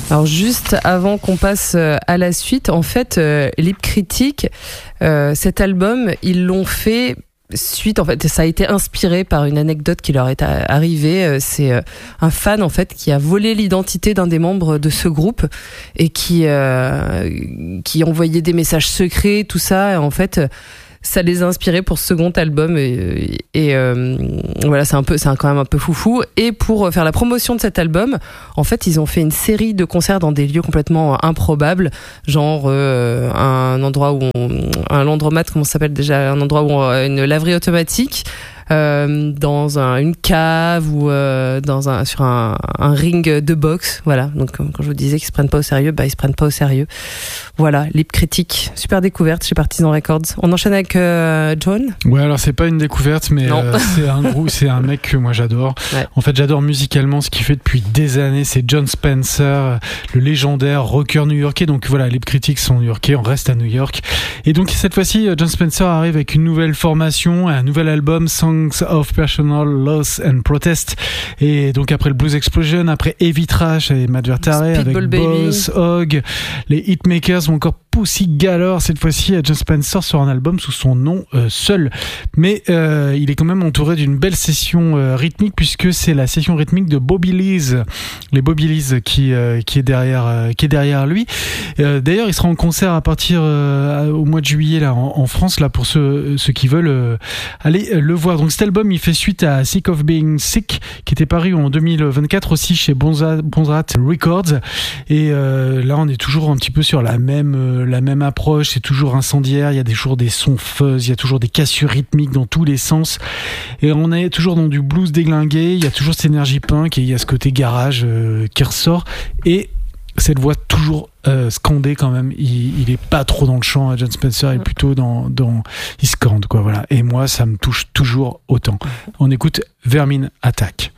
Alors juste avant qu'on passe à la suite, en fait, Lip Critic, cet album, ils l'ont fait suite, en fait, ça a été inspiré par une anecdote qui leur est arrivée. C'est un fan, en fait, qui a volé l'identité d'un des membres de ce groupe et qui envoyait des messages secrets, tout ça. Et en fait, ça les a inspirés pour ce second album et voilà, c'est quand même un peu foufou. Et pour faire la promotion de cet album, en fait, ils ont fait une série de concerts dans des lieux complètement improbables, genre un endroit un laundromat, comment ça s'appelle déjà, un endroit où une laverie automatique. Dans une cave ou sur un ring de boxe, voilà. Donc quand je vous disais qu'ils se prennent pas au sérieux, ils se prennent pas au sérieux. Voilà, Lip Critic, super découverte chez Partisan Records. On enchaîne avec John. Ouais, alors c'est pas une découverte, mais c'est un groupe, c'est un mec que moi j'adore. Ouais. En fait, j'adore musicalement ce qu'il fait depuis des années. C'est Jon Spencer, le légendaire rocker new-yorkais. Donc voilà, Lip Critic sont new-yorkais, on reste à New York. Et donc cette fois-ci, Jon Spencer arrive avec une nouvelle formation, un nouvel album, Songs of Personal Loss and Protest. Et donc après le Blues Explosion, après Heavy Trash et Matt Vertare, avec Boss Hogg, les Hitmakers ou encore Pussy Galore. Cette fois-ci, Jon Spencer sort un album sous son nom seul, mais il est quand même entouré d'une belle session rythmique, puisque c'est la session rythmique de Bobby Lees, les Bobby Lees qui est derrière lui. D'ailleurs, il sera en concert à partir au mois de juillet là en France, là, pour ceux qui veulent aller le voir. Donc cet album, il fait suite à Sick of Being Sick, qui était paru en 2024 aussi chez Bonzat Records. Et là, on est toujours un petit peu sur la même approche. C'est toujours incendiaire. Il y a toujours des sons fuzz, il y a toujours des cassures rythmiques dans tous les sens. Et on est toujours dans du blues déglingué. Il y a toujours cette énergie punk et il y a ce côté garage qui ressort. Et cette voix toujours scandée quand même. Il est pas trop dans le chant. Jon Spencer est plutôt dans il scande, quoi, voilà. Et moi, ça me touche toujours autant. On écoute Vermin Attack.